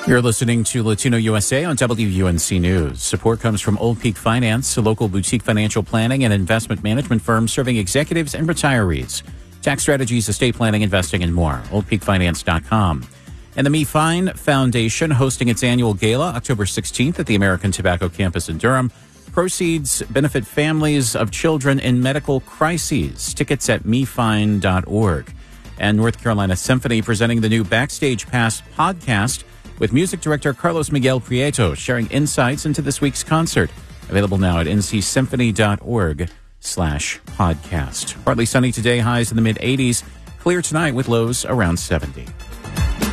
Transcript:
You're listening to Latino USA on WUNC News. Support comes from Old Peak Finance, a local boutique financial planning and investment management firm serving executives and retirees. Tax strategies, estate planning, investing, and more. OldPeakFinance.com. And the Me Fine Foundation hosting its annual gala October 16th at the American Tobacco campus in Durham. Proceeds benefit families of children in medical crises. Tickets at mefine.org. And North Carolina Symphony presenting the new Backstage Pass podcast with music director Carlos Miguel Prieto sharing insights into this week's concert. Available now at ncsymphony.org/podcast. Partly sunny today, highs in the mid-80s. Clear tonight with lows around 70.